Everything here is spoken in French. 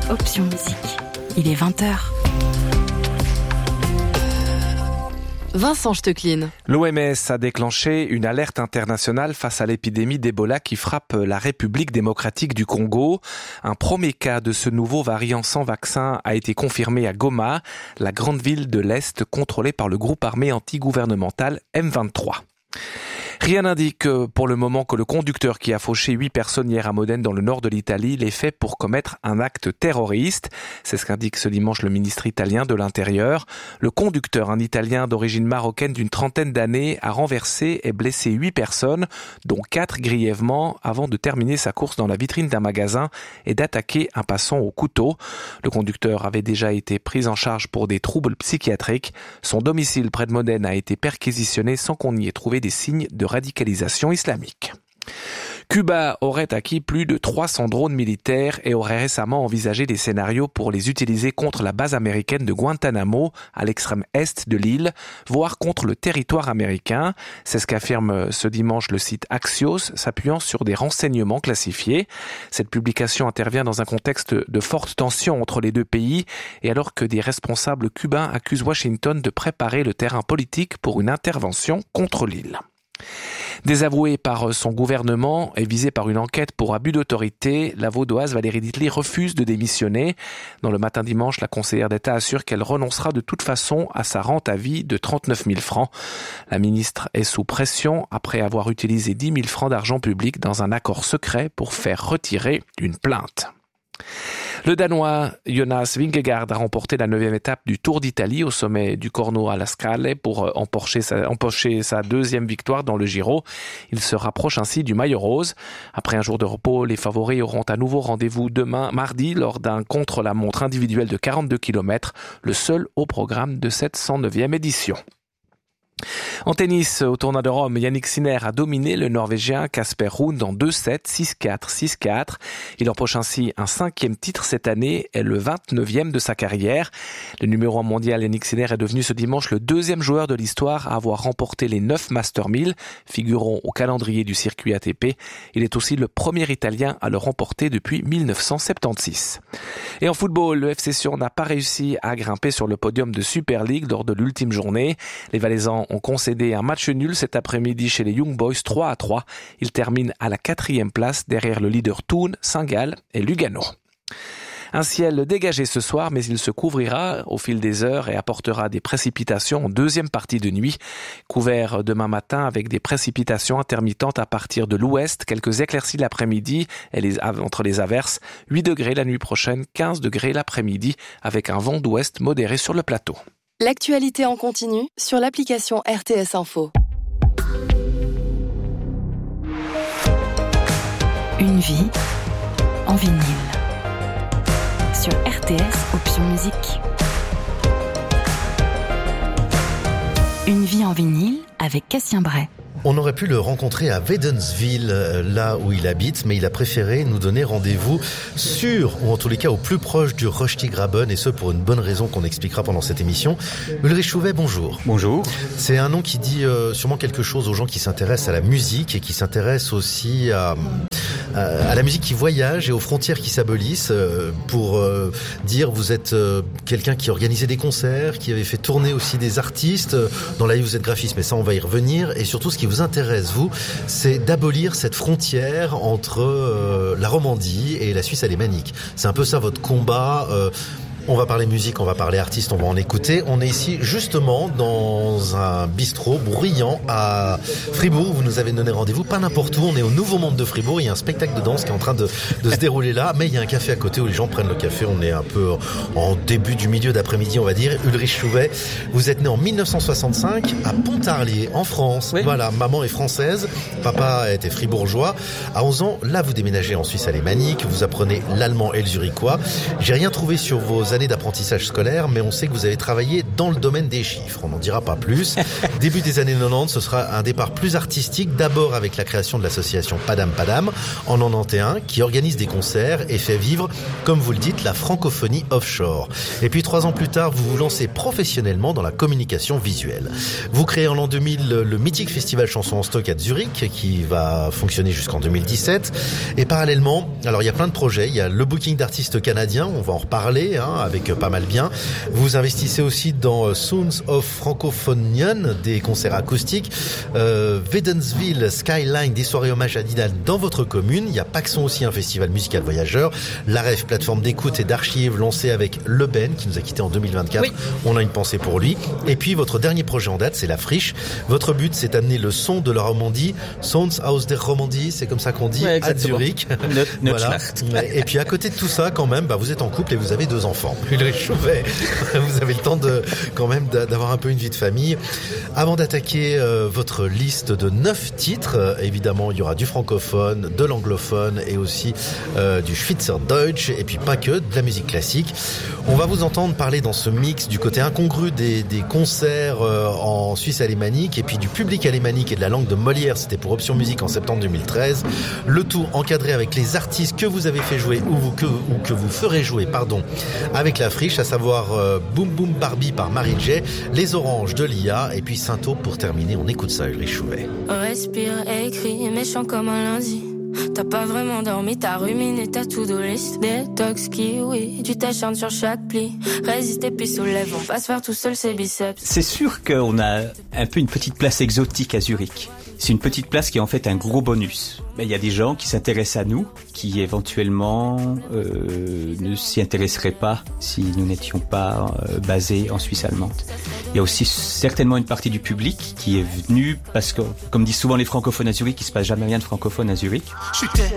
Option Musique. Il est 20h. Vincent Stecklin. L'OMS a déclenché une alerte internationale face à l'épidémie d'Ebola qui frappe la République démocratique du Congo. Un premier cas de ce nouveau variant sans vaccin a été confirmé à Goma, la grande ville de l'Est contrôlée par le groupe armé anti-gouvernemental M23. Rien n'indique pour le moment que le conducteur qui a fauché 8 personnes hier à Modène dans le nord de l'Italie l'ait fait pour commettre un acte terroriste. C'est ce qu'indique ce dimanche le ministre italien de l'Intérieur. Le conducteur, un Italien d'origine marocaine d'une trentaine d'années, a renversé et blessé 8 personnes, dont 4 grièvement, avant de terminer sa course dans la vitrine d'un magasin et d'attaquer un passant au couteau. Le conducteur avait déjà été pris en charge pour des troubles psychiatriques. Son domicile près de Modène a été perquisitionné sans qu'on y ait trouvé des signes de radicalisation islamique. Cuba aurait acquis plus de 300 drones militaires et aurait récemment envisagé des scénarios pour les utiliser contre la base américaine de Guantanamo, à l'extrême est de l'île, voire contre le territoire américain. C'est ce qu'affirme ce dimanche le site Axios, s'appuyant sur des renseignements classifiés. Cette publication intervient dans un contexte de forte tension entre les deux pays et alors que des responsables cubains accusent Washington de préparer le terrain politique pour une intervention contre l'île. Désavouée par son gouvernement et visée par une enquête pour abus d'autorité, la vaudoise Valérie Ditely refuse de démissionner. Dans le matin dimanche, la conseillère d'État assure qu'elle renoncera de toute façon à sa rente à vie de 39 000 francs. La ministre est sous pression après avoir utilisé 10 000 francs d'argent public dans un accord secret pour faire retirer une plainte. Le Danois Jonas Vingegaard a remporté la 9e étape du Tour d'Italie au sommet du Corno alla Scale pour empocher sa deuxième victoire dans le Giro. Il se rapproche ainsi du maillot rose. Après un jour de repos, les favoris auront à nouveau rendez-vous demain, mardi, lors d'un contre-la-montre individuel de 42 km, le seul au programme de cette 109e édition. En tennis, au tournoi de Rome, Jannik Sinner a dominé le Norvégien Casper Ruud en 2-7, 6-4, 6-4. Il empoche ainsi un 5e titre cette année et le 29e de sa carrière. Le numéro 1 mondial Jannik Sinner est devenu ce dimanche le 2e joueur de l'histoire à avoir remporté les 9 Master 1000, figurant au calendrier du circuit ATP. Il est aussi le premier Italien à le remporter depuis 1976. Et en football, le FC Sion n'a pas réussi à grimper sur le podium de Super League lors de l'ultime journée. Les Valaisans ont concédé un match nul cet après-midi chez les Young Boys 3-3. Ils terminent à la 4e place derrière le leader Thun, Saint-Gall et Lugano. Un ciel dégagé ce soir, mais il se couvrira au fil des heures et apportera des précipitations en deuxième partie de nuit. Couvert demain matin avec des précipitations intermittentes à partir de l'ouest, quelques éclaircies l'après-midi et entre les averses. 8 degrés la nuit prochaine, 15 degrés l'après-midi avec un vent d'ouest modéré sur le plateau. L'actualité en continu sur l'application RTS Info. Une vie en vinyle. Sur RTS Option Musique. Une vie en vinyle avec Cassien Bray. On aurait pu le rencontrer à Wädenswil, là où il habite, mais il a préféré nous donner rendez-vous ou en tous les cas au plus proche du Röstigraben, et ce pour une bonne raison qu'on expliquera pendant cette émission. Ulrich Chouvet, bonjour. Bonjour. C'est un nom qui dit sûrement quelque chose aux gens qui s'intéressent à la musique et qui s'intéressent aussi à la musique qui voyage et aux frontières qui s'abolissent, pour dire vous êtes quelqu'un qui organisait des concerts, qui avait fait tourner aussi des artistes. Dans la vie vous êtes graphiste, mais ça on va y revenir. Et surtout ce qui vous intéresse, vous, c'est d'abolir cette frontière entre la Romandie et la Suisse alémanique. C'est un peu ça votre combat. On va parler musique, on va parler artiste, on va en écouter. On est ici justement dans un bistrot bruyant à Fribourg. Vous nous avez donné rendez-vous, pas n'importe où. On est au Nouveau Monde de Fribourg. Il y a un spectacle de danse qui est en train de se dérouler là. Mais il y a un café à côté où les gens prennent le café. On est un peu en début du milieu d'après-midi, on va dire. Ulrich Chouvet, vous êtes né en 1965 à Pontarlier, en France. Oui. Voilà, maman est française, papa était fribourgeois. À 11 ans, là, vous déménagez en Suisse alémanique. Vous apprenez l'allemand et le zurichois. J'ai rien trouvé sur vos quelques années d'apprentissage scolaire, mais on sait que vous avez travaillé dans le domaine des chiffres. On n'en dira pas plus. Début des années 90, ce sera un départ plus artistique, d'abord avec la création de l'association Padam Padam en 91, qui organise des concerts et fait vivre, comme vous le dites, la francophonie offshore. Et puis 3 ans plus tard, vous vous lancez professionnellement dans la communication visuelle. Vous créez en l'an 2000 le mythique festival Chanson en stock à Zurich, qui va fonctionner jusqu'en 2017. Et parallèlement, alors il y a plein de projets, il y a le booking d'artistes canadiens, on va en reparler, avec Pas Mal Bien. Vous investissez aussi dans Sounds of Francophonian, des concerts acoustiques, Wädenswil Skyline, des soirées hommage à Dylan dans votre commune. Il y a Paxson aussi, un festival musical voyageur. L'AREF, plateforme d'écoute et d'archives lancée avec Le Ben, qui nous a quittés en 2024. Oui. On a une pensée pour lui. Et puis votre dernier projet en date, c'est La Friche. Votre but, c'est d'amener le son de la Romandie, Sounds aus der Romandie, c'est comme ça qu'on dit, ouais, à Zurich. Voilà. Et puis à côté de tout ça, quand même, vous êtes en couple et vous avez 2 enfants. Ulrich Chauvet, vous avez le temps quand même d'avoir un peu une vie de famille. Avant d'attaquer votre liste de 9 titres, évidemment, il y aura du francophone, de l'anglophone et aussi du Schweizerdeutsch, et puis pas que, de la musique classique. On va vous entendre parler dans ce mix du côté incongru des concerts en Suisse alémanique, et puis du public alémanique et de la langue de Molière. C'était pour Option Musique en septembre 2013. Le tout encadré avec les artistes que vous avez fait jouer ou que vous ferez jouer, avec La Friche, à savoir Boom Boom Barbie par Marie J, Les Oranges de Lia, et puis Saint-Aube pour terminer. On écoute ça, Ulrich Chouvet. Respire, écrit, méchant comme un lundi. T'as pas vraiment dormi, t'as ruminé ta to-do list. Détox, kiwi, tu t'acharnes sur chaque pli. Résiste et puis soulève, on va se faire tout seul ses biceps. C'est sûr qu'on a un peu une petite place exotique à Zurich. C'est une petite place qui est en fait un gros bonus. Il y a des gens qui s'intéressent à nous, qui éventuellement ne s'y intéresseraient pas si nous n'étions pas basés en Suisse allemande. Il y a aussi certainement une partie du public qui est venue parce que, comme disent souvent les francophones à Zurich, il se passe jamais rien de francophone à Zurich.